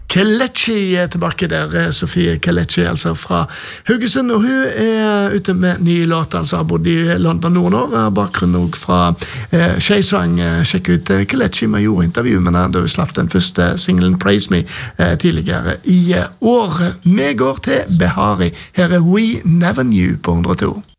Kelechi tilbake der, Sofie Kelechi, altså fra Haugesund, og hun ute med nye låter, altså har bodd i London noen år, bakgrunnen også fra Skeisvang. Sjekk ut Kelechi, vi gjorde intervju med henne da hun slapp den første singlen Praise Me tidligere i år. Vi går til Behari, her We Never Knew på 102.